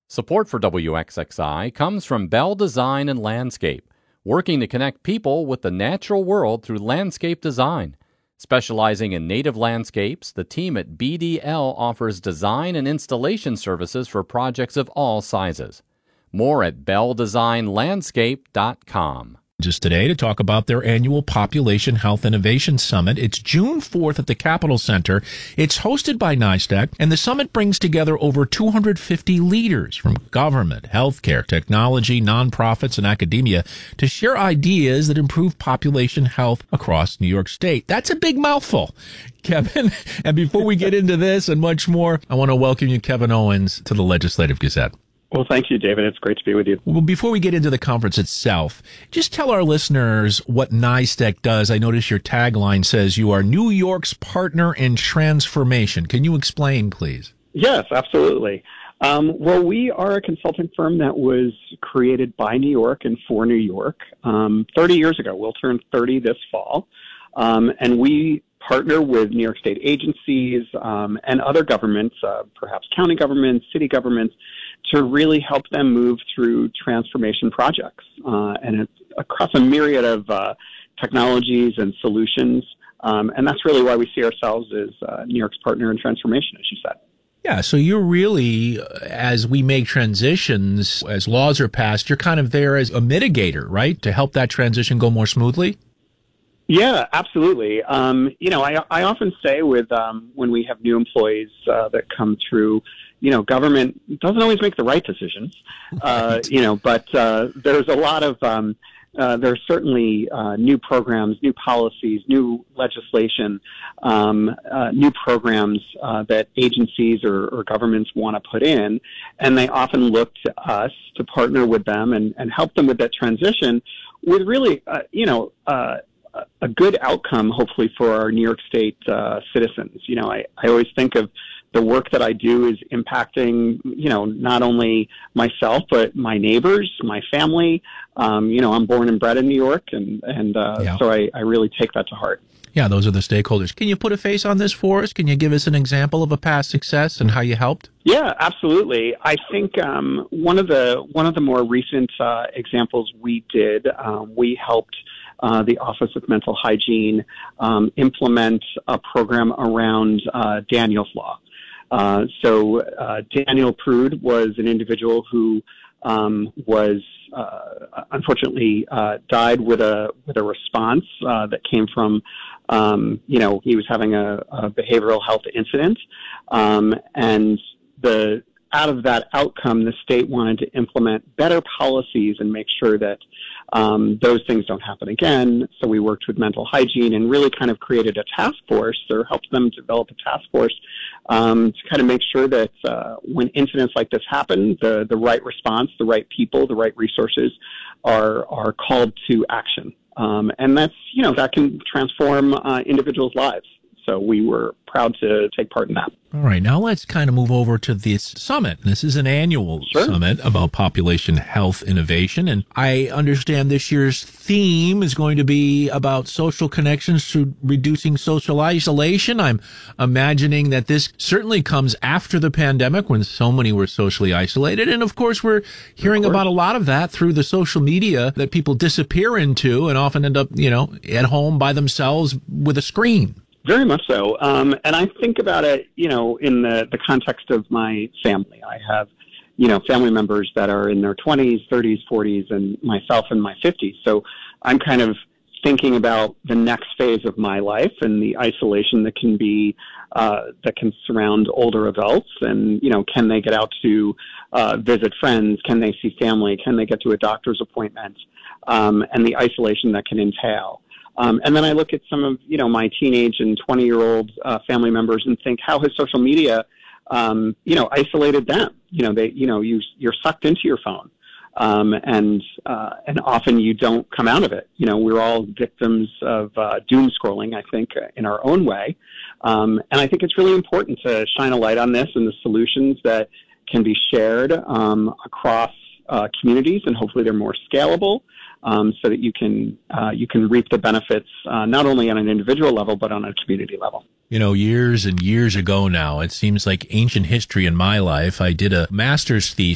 Support for WXXI comes from Bell Design and Landscape, working to connect people with the natural world through landscape design. Specializing in native landscapes, the team at BDL offers design and installation services for projects of all sizes. More at belldesignlandscape.com. Just today to talk about their annual Population Health Innovation Summit. It's June 4th at the Capitol Center. It's hosted by NYSTEC, and the summit brings together over 250 leaders from government, healthcare, technology, nonprofits, and academia to share ideas that improve population health across New York State. That's a big mouthful, Kevin. And before we get into this and much more, I want to welcome you, Kevin Owens, to the Legislative Gazette. Well, thank you, David. It's great to be with you. Well, before we get into the conference itself, just tell our listeners what NYSTEC does. I notice your tagline says you are New York's partner in transformation. Can you explain, please? Yes, absolutely. Well, we are a consulting firm that was created by New York and for New York 30 years ago. We'll turn 30 this fall. And we partner with New York State agencies and other governments, perhaps county governments, city governments, to really help them move through transformation projects. And it's across a myriad of technologies and solutions. And that's really why we see ourselves as New York's partner in transformation, as you said. Yeah, so you're really, as we make transitions, as laws are passed, you're kind of there as a mitigator, right, to help that transition go more smoothly? Yeah, absolutely. I often say with when we have new employees that come through, government doesn't always make the right decisions, right. But there's a lot of, there's certainly new programs, new policies, new legislation, new programs that agencies or governments want to put in, and they often look to us to partner with them and help them with that transition with really, a good outcome, hopefully, for our New York State citizens. I always think of the work that I do is impacting, not only myself, but my neighbors, my family. I'm born and bred in New York, so I really take that to heart. Yeah, those are the stakeholders. Can you put a face on this for us? Can you give us an example of a past success and how you helped? Yeah, absolutely. I think one of the more recent examples we did, we helped the Office of Mental Hygiene implement a program around Daniel's Law. So Daniel Prude was an individual who was unfortunately died with a response that came from he was having a behavioral health incident, and out of that outcome, the state wanted to implement better policies and make sure that those things don't happen again. So we worked with mental hygiene and really kind of created a task force, or helped them develop a task force to kind of make sure that when incidents like this happen, the right response, the right people, the right resources are called to action. And that's, that can transform individuals' lives. So we were proud to take part in that. All right. Now let's kind of move over to this summit. This is an annual summit about population health innovation. And I understand this year's theme is going to be about social connections through reducing social isolation. I'm imagining that this certainly comes after the pandemic when so many were socially isolated. And of course, we're hearing about a lot of that through the social media that people disappear into and often end up, at home by themselves with a screen. Very much so. And I think about it, in the context of my family. I have, family members that are in their 20s, 30s, 40s, and myself in my 50s. So I'm kind of thinking about the next phase of my life and the isolation that can be, that can surround older adults. And, can they get out to visit friends? Can they see family? Can they get to a doctor's appointment? And the isolation that can entail. And then I look at some of, my teenage and 20-year-old family members and think, how has social media, isolated them? You're sucked into your phone. And often you don't come out of it. We're all victims of doom scrolling, I think, in our own way. And I think it's really important to shine a light on this and the solutions that can be shared across communities, and hopefully they're more scalable. So that you can reap the benefits not only on an individual level but on a community level. Years and years ago now, it seems like ancient history in my life. I did a master's thesis